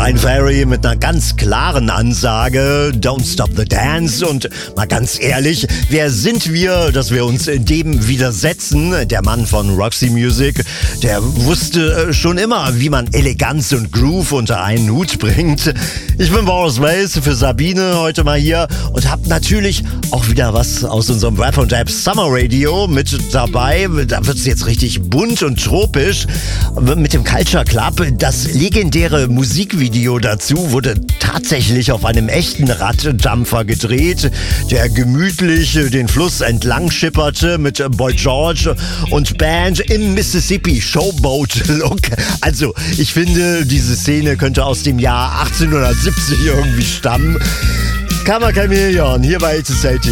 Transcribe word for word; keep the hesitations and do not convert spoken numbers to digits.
Brian Ferry mit einer ganz klaren Ansage, Don't Stop the Dance. Und mal ganz ehrlich, wer sind wir, dass wir uns dem widersetzen? Der Mann von Roxy Music, der wusste schon immer, wie man Eleganz und Groove unter einen Hut bringt. Ich bin Boris Weiss für Sabine heute mal hier und hab natürlich auch wieder was aus unserem Rap und Rap Summer Radio mit dabei. Da wird's jetzt richtig bunt und tropisch. Mit dem Culture Club, das legendäre Musikvideo dazu wurde tatsächlich auf einem echten Raddampfer gedreht, der gemütlich den Fluss entlang schipperte mit Boy George und Band im Mississippi Showboat-Look. Also, ich finde, diese Szene könnte aus dem Jahr achtzehnhundertsiebzig irgendwie stammen. Kammer Chameleon, hier bei It's a